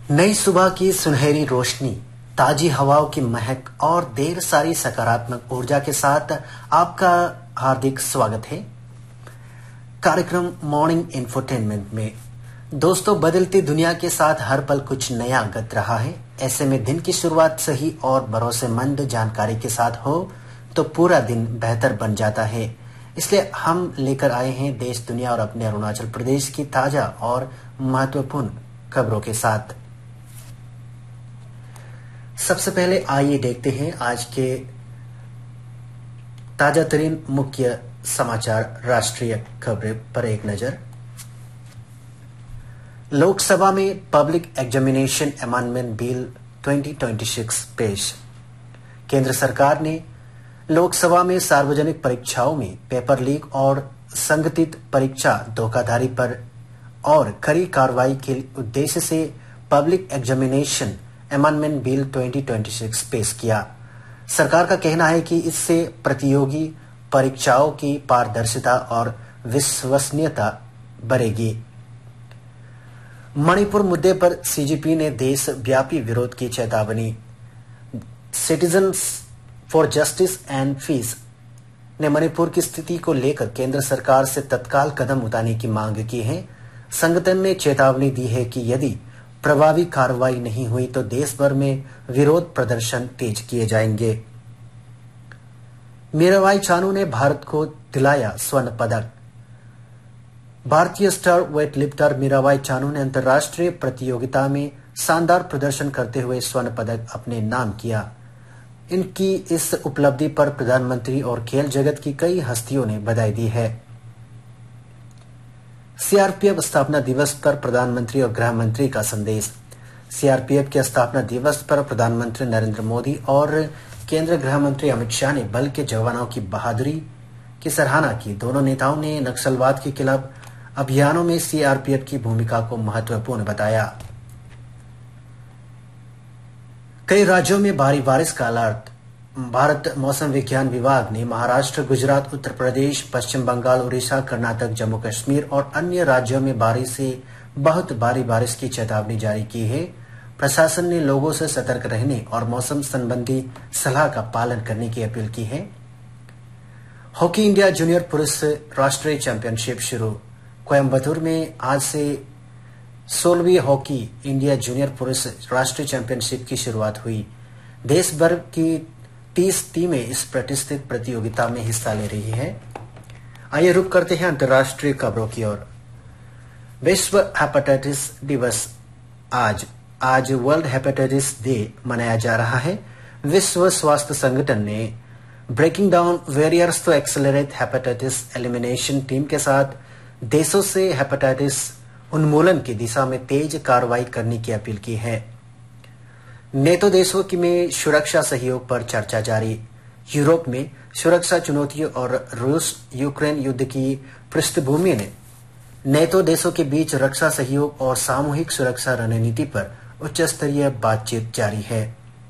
नई सुबह की सुनहरी रोशनी, ताजी हवाओं की महक और ढेर सारी सकारात्मक ऊर्जा के साथ आपका हार्दिक स्वागत है कार्यक्रम मॉर्निंग इंफोटेनमेंट में। दोस्तों, बदलती दुनिया के साथ हर पल कुछ नया घट रहा है। ऐसे में दिन की शुरुआत सही और भरोसेमंद जानकारी के साथ हो तो पूरा दिन बेहतर बन जाता है। इसलिए हम लेकर आए हैं देश, दुनिया और अपने अरुणाचल प्रदेश की ताजा और महत्वपूर्ण खबरों के साथ। सबसे पहले आइए देखते हैं आज के ताजा तरीन मुख्य समाचार, राष्ट्रीय खबरें पर एक नजर। लोकसभा में पब्लिक एग्जामिनेशन अमेंडमेंट बिल 2026 पेश। केंद्र सरकार ने लोकसभा में सार्वजनिक परीक्षाओं में पेपर लीक और संगठित परीक्षा धोखाधड़ी पर और कड़ी कार्रवाई के उद्देश्य से पब्लिक एग्जामिनेशन अमेंडमेंट बिल 2026 पेश किया। सरकार का कहना है कि इससे प्रतियोगी परीक्षाओं की पारदर्शिता और विश्वसनीयता बढ़ेगी। मणिपुर मुद्दे पर सीजेपी ने देशव्यापी विरोध की चेतावनी। Citizens for justice and piece ने मणिपुर की स्थिति को लेकर केंद्र सरकार से तत्काल कदम उठाने की मांग की है। संगठन ने चेतावनी दी है कि यदि प्रभावी कार्रवाई नहीं हुई तो देश भर में विरोध प्रदर्शन तेज किए जाएंगे। मीराबाई चानू ने भारत को दिलाया स्वर्ण पदक। भारतीय स्टार वेटलिफ्टर मीराबाई चानू ने अंतर्राष्ट्रीय प्रतियोगिता में शानदार प्रदर्शन करते हुए स्वर्ण पदक अपने नाम किया। इनकी इस उपलब्धि पर प्रधानमंत्री और खेल जगत की कई हस्तियों ने बधाई दी है। सीआरपीएफ स्थापना दिवस पर प्रधानमंत्री और गृह मंत्री का संदेश। सीआरपीएफ के स्थापना दिवस पर प्रधानमंत्री नरेंद्र मोदी और केंद्रीय गृह मंत्री अमित शाह ने बल के जवानों की बहादुरी की सराहना की। दोनों नेताओं ने नक्सलवाद के खिलाफ अभियानों में सीआरपीएफ की भूमिका को महत्वपूर्ण बताया। कई राज्यों में भारी बारिश का अलर्ट। भारत मौसम विज्ञान विभाग ने महाराष्ट्र, गुजरात, उत्तर प्रदेश, पश्चिम बंगाल, उड़ीसा, कर्नाटक, जम्मू कश्मीर और अन्य राज्यों में बारिश से बहुत भारी बारिश की चेतावनी जारी की है। प्रशासन ने लोगों से सतर्क रहने और मौसम संबंधी सलाह का पालन करने की अपील की है। हॉकी इंडिया जूनियर पुरुष राष्ट्रीय चैंपियनशिप शुरू। कोयम्बटूर में आज से 16वीं हॉकी इंडिया जूनियर पुरुष राष्ट्रीय चैंपियनशिप की शुरुआत हुई। देश भर की 30 टीमें इस प्रतिष्ठित प्रतियोगिता में हिस्सा ले रही है। आइए रुक करते हैं अंतर्राष्ट्रीय खबरों की ओर। विश्व हेपेटाइटिस दिवस आज वर्ल्ड हेपेटाइटिस डे मनाया जा रहा है। विश्व स्वास्थ्य संगठन ने breaking down barriers to accelerate hepatitis elimination team के साथ देशों से हेपेटाइटिस उन्मूलन की दिशा में तेज कार्रवाई करने की अपील की है। नेटो देशों की में सुरक्षा सहयोग पर चर्चा जारी। यूरोप में सुरक्षा चुनौतियों और रूस यूक्रेन युद्ध की पृष्ठभूमि में नेटो देशों के बीच रक्षा सहयोग और सामूहिक सुरक्षा रणनीति पर उच्च स्तरीय बातचीत जारी है।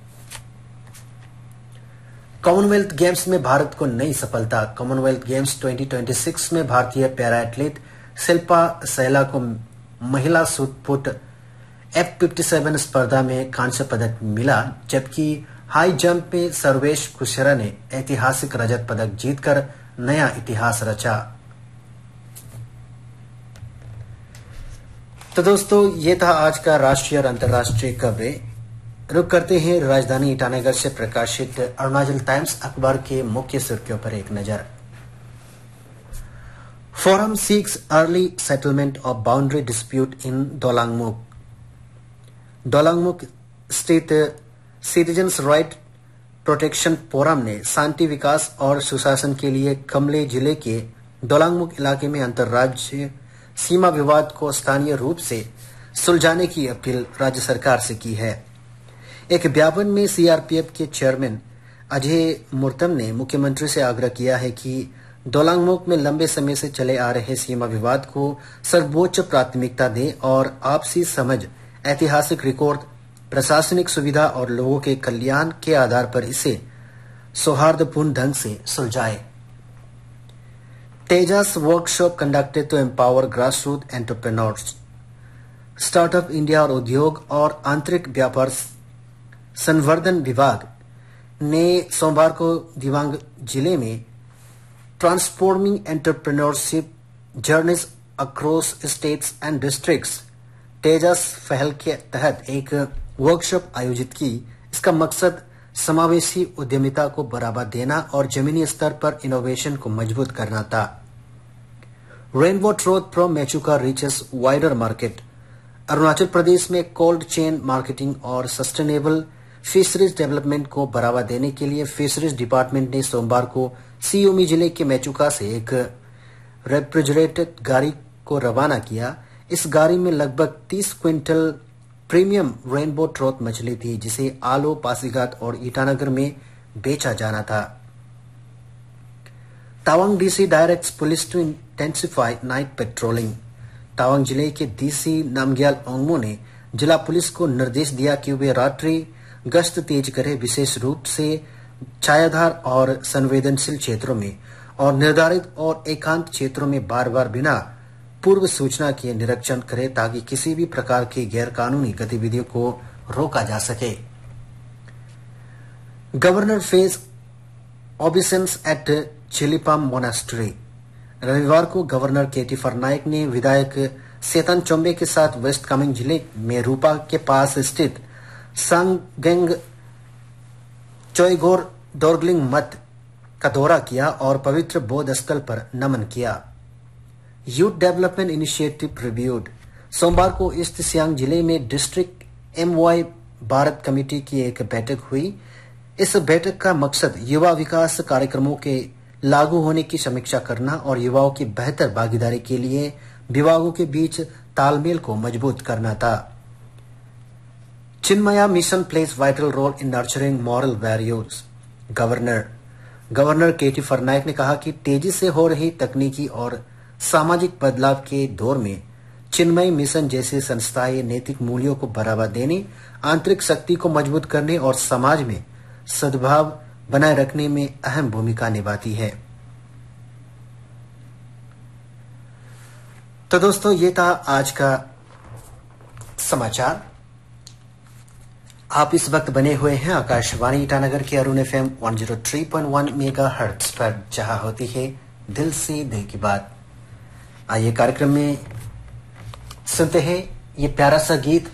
कॉमनवेल्थ गेम्स में भारत को नई सफलता। कॉमनवेल्थ गेम्स 2026 में भारतीय पैरा एथलीट शिल्पा सैला को महिला शूटपुट F57 स्पर्धा में कांस्य पदक मिला, जबकि हाई जंप में सर्वेश कुशरा ने ऐतिहासिक रजत पदक जीतकर नया इतिहास रचा। तो दोस्तों, ये था आज का राष्ट्रीय और अंतर्राष्ट्रीय खबरें। रुक करते हैं राजधानी ईटानगर से प्रकाशित अरुणाचल टाइम्स अखबार के मुख्य सुर्खियों पर एक नजर। Forum seeks early settlement of boundary dispute इन दोलांगमुख। दोलांगमुख स्थित सिटीजन्स राइट प्रोटेक्शन फोरम ने शांति, विकास और सुशासन के लिए कमले जिले के दोलांगमुख इलाके में अंतर्राज्यीय सीमा विवाद को स्थानीय रूप से सुलझाने की अपील राज्य सरकार से की है। एक बयान में सीआरपीएफ के चेयरमैन अजय मुर्तम ने मुख्यमंत्री से आग्रह किया है कि दोलांगमुख में लंबे समय से चले आ रहे सीमा विवाद को सर्वोच्च प्राथमिकता दें और आपसी समझ, ऐतिहासिक रिकॉर्ड, प्रशासनिक सुविधा और लोगों के कल्याण के आधार पर इसे सौहार्दपूर्ण ढंग से सुलझाए। तेजस workshop conducted to empower grassroot entrepreneurs. Startup India और उद्योग और आंतरिक व्यापार संवर्धन विभाग ने सोमवार को दिबांग जिले में transforming entrepreneurship journeys across states and districts तेजस पहल के तहत एक वर्कशॉप आयोजित की। इसका मकसद समावेशी उद्यमिता को बढ़ावा देना और जमीनी स्तर पर इनोवेशन को मजबूत करना था। Rainbow troth pro Mechuka reaches wider market. Arunachal Pradesh में कोल्ड चेन मार्केटिंग और सस्टेनेबल फिशरीज डेवलपमेंट को बढ़ावा देने के लिए फिशरीज डिपार्टमेंट ने सोमवार को सी योमी जिले के मेचुका से एक रेफ्रिजरेटेड गाड़ी को रवाना किया। इस गाड़ी में लगभग 30 क्विंटल प्रीमियम रेनबो ट्रोथ मछली थी, जिसे आलो, पासीघाट और ईटानगर में बेचा जाना था। Tawang DC directs police to intensify night patrolling. Tawang जिले के डीसी नामग्याल ओंगमो ने जिला पुलिस को निर्देश दिया कि वे रात्रि गश्त तेज करे, विशेष रूप से छायाधार और संवेदनशील क्षेत्रों में और निर्धारित और एकांत क्षेत्रों में बार बार बिना पूर्व सूचना के निरीक्षण करे, ताकि किसी भी प्रकार की गैरकानूनी गतिविधियों को रोका जा सके। Governor phase ओबिसेंस eight चिलीपाम monastery. रविवार को गवर्नर केटी फरनाइक ने विधायक सेतन चोम्बे के साथ वेस्ट कामेंग जिले में रूपा के पास स्थित सांगेंग चोइगोर डोरग्लिंग मठ का दौरा किया और पवित्र बौद्ध स्थल पर नमन किया। Youth development initiative reviewed. सोमवार को ईस्ट सियांग जिले में डिस्ट्रिक्ट एमवाई भारत कमेटी की एक बैठक हुई। इस बैठक का मकसद युवा विकास कार्यक्रमों के लागू होने की समीक्षा करना और युवाओं की बेहतर भागीदारी के लिए विभागों के बीच तालमेल को मजबूत करना था। Chinmaya mission pledge vital role in nurturing moral values. Governor केटी फरनाइक ने कहा कि तेजी से हो रही तकनीकी और सामाजिक बदलाव के दौर में चिन्मय मिशन जैसी संस्थाएं नैतिक मूल्यों को बढ़ावा देने, आंतरिक शक्ति को मजबूत करने और समाज में सद्भाव बनाए रखने में अहम भूमिका निभाती है। तो दोस्तों, ये था आज का समाचार। आप इस वक्त बने हुए हैं आकाशवाणी ईटानगर के अरुण FM 103.1 मेगाहर्ट्ज पर, जहां होती है दिल से दिल की बात। आइए कार्यक्रम में सुनते हैं ये प्यारा सा गीत